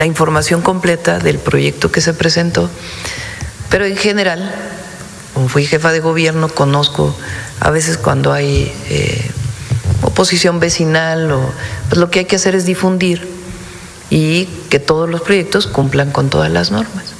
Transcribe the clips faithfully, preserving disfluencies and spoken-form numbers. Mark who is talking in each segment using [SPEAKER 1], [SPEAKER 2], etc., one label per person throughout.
[SPEAKER 1] la información completa del proyecto que se presentó, pero en general, como fui jefa de gobierno, conozco a veces cuando hay eh, oposición vecinal, o pues lo que hay que hacer es difundir y que todos los proyectos cumplan con todas las normas.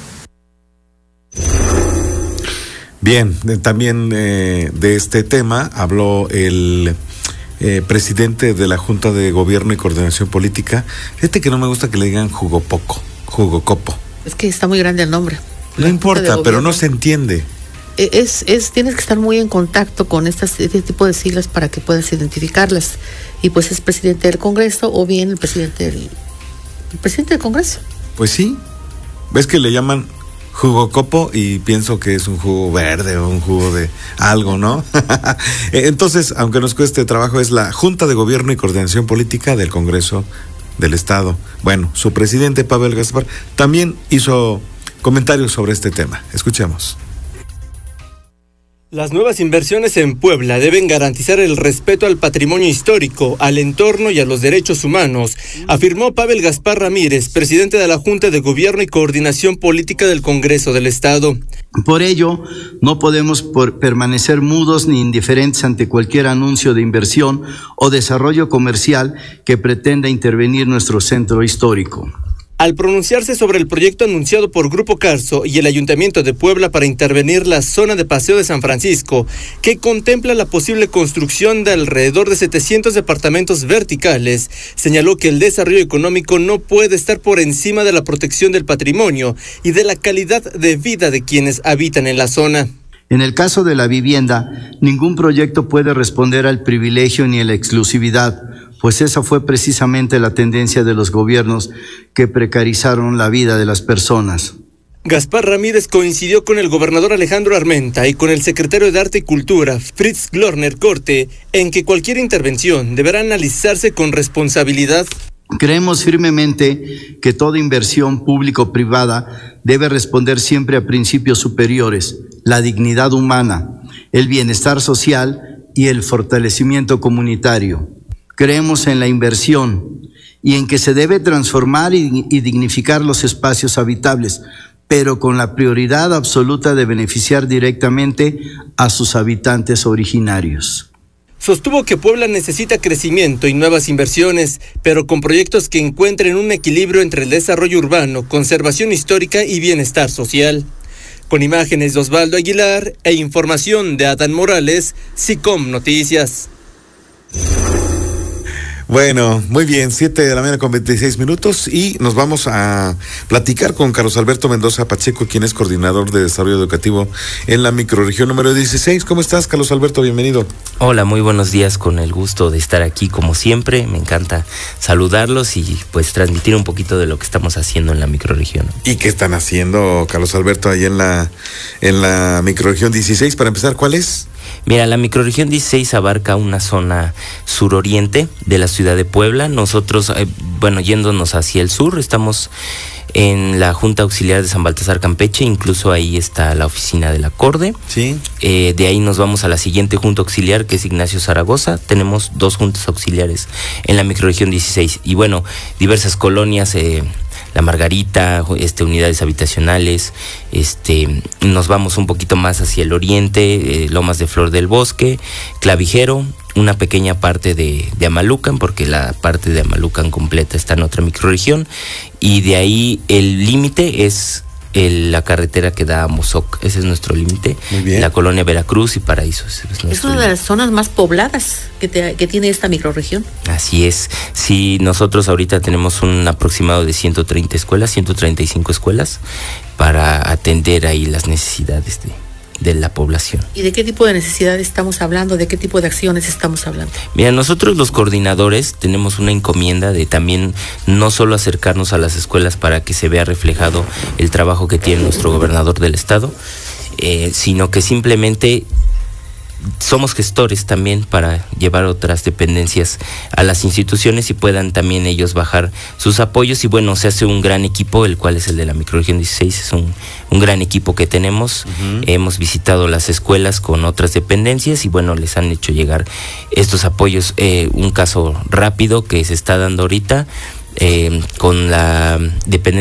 [SPEAKER 2] Bien, también eh, de este tema habló el eh, presidente de la Junta de Gobierno y Coordinación Política. Fíjate que no me gusta que le digan jugopoco, jugocopo.
[SPEAKER 3] Es que está muy grande el nombre.
[SPEAKER 2] No importa, pero no se entiende.
[SPEAKER 3] Es, es, tienes que estar muy en contacto con estas, este tipo de siglas para que puedas identificarlas. Y pues es presidente del Congreso o bien el presidente del, el presidente del Congreso.
[SPEAKER 2] Pues sí. ¿Ves que le llaman jugocopo y pienso que es un jugo verde o un jugo de algo, ¿no? Entonces, aunque nos cueste trabajo, es la Junta de Gobierno y Coordinación Política del Congreso del Estado. Bueno, su presidente, Pavel Gaspar, también hizo comentarios sobre este tema. Escuchemos.
[SPEAKER 4] Las nuevas inversiones en Puebla deben garantizar el respeto al patrimonio histórico, al entorno y a los derechos humanos, afirmó Pavel Gaspar Ramírez, presidente de la Junta de Gobierno y Coordinación Política del Congreso del Estado.
[SPEAKER 5] Por ello, no podemos por permanecer mudos ni indiferentes ante cualquier anuncio de inversión o desarrollo comercial que pretenda intervenir nuestro centro histórico.
[SPEAKER 4] Al pronunciarse sobre el proyecto anunciado por Grupo Carso y el Ayuntamiento de Puebla para intervenir la zona de Paseo de San Francisco, que contempla la posible construcción de alrededor de setecientos departamentos verticales, señaló que el desarrollo económico no puede estar por encima de la protección del patrimonio y de la calidad de vida de quienes habitan en la zona.
[SPEAKER 5] En el caso de la vivienda, ningún proyecto puede responder al privilegio ni a la exclusividad, pues esa fue precisamente la tendencia de los gobiernos que precarizaron la vida de las personas.
[SPEAKER 4] Gaspar Ramírez coincidió con el gobernador Alejandro Armenta y con el secretario de Arte y Cultura, Fritz Glorner Corte, en que cualquier intervención deberá analizarse con responsabilidad.
[SPEAKER 5] Creemos firmemente que toda inversión público-privada debe responder siempre a principios superiores, la dignidad humana, el bienestar social y el fortalecimiento comunitario. Creemos en la inversión y en que se debe transformar y, y dignificar los espacios habitables, pero con la prioridad absoluta de beneficiar directamente a sus habitantes originarios.
[SPEAKER 4] Sostuvo que Puebla necesita crecimiento y nuevas inversiones, pero con proyectos que encuentren un equilibrio entre el desarrollo urbano, conservación histórica y bienestar social. Con imágenes de Osvaldo Aguilar e información de Adán Morales, SICOM Noticias.
[SPEAKER 2] Bueno, muy bien, siete de la mañana con veintiséis minutos y nos vamos a platicar con Carlos Alberto Mendoza Pacheco, quien es coordinador de desarrollo educativo en la microrregión número dieciséis. ¿Cómo estás, Carlos Alberto? Bienvenido.
[SPEAKER 6] Hola, muy buenos días, con el gusto de estar aquí como siempre. Me encanta saludarlos y pues transmitir un poquito de lo que estamos haciendo en la microrregión.
[SPEAKER 2] ¿Y qué están haciendo, Carlos Alberto, ahí en la, en la microrregión dieciséis? Para empezar, ¿cuál es?
[SPEAKER 6] Mira, la microrregión dieciséis abarca una zona suroriente de la ciudad de Puebla. Nosotros, eh, bueno, yéndonos hacia el sur, estamos en la Junta Auxiliar de San Baltasar Campeche, incluso ahí está la oficina del acorde.
[SPEAKER 2] Sí.
[SPEAKER 6] Eh, de ahí nos vamos a la siguiente Junta Auxiliar, que es Ignacio Zaragoza. Tenemos dos juntas auxiliares en la microrregión dieciséis. Y bueno, diversas colonias, eh, La Margarita, este, unidades habitacionales, este, nos vamos un poquito más hacia el oriente, eh, Lomas de Flor del Bosque, Clavijero, una pequeña parte de, de Amalucan, porque la parte de Amalucan completa está en otra microrregión, y de ahí el límite es el, la carretera que da a Mozoc, ese es nuestro límite, la colonia Veracruz y Paraíso. Es,
[SPEAKER 3] es, es una de las zonas más pobladas que, te, que tiene esta microrregión.
[SPEAKER 6] Así es, sí, nosotros ahorita tenemos un aproximado de ciento treinta escuelas, ciento treinta y cinco escuelas para atender ahí las necesidades de... de la población.
[SPEAKER 3] ¿Y de qué tipo de necesidades estamos hablando? ¿De qué tipo de acciones estamos hablando?
[SPEAKER 6] Mira, nosotros los coordinadores tenemos una encomienda de también no solo acercarnos a las escuelas para que se vea reflejado el trabajo que tiene nuestro gobernador del estado, eh, sino que simplemente somos gestores también para llevar otras dependencias a las instituciones y puedan también ellos bajar sus apoyos. Y bueno, se hace un gran equipo, el cual es el de la microrregión dieciséis, es un, un gran equipo que tenemos. Uh-huh. Hemos visitado las escuelas con otras dependencias y bueno, les han hecho llegar estos apoyos. Eh, un caso rápido que se está dando ahorita, eh, con la dependencia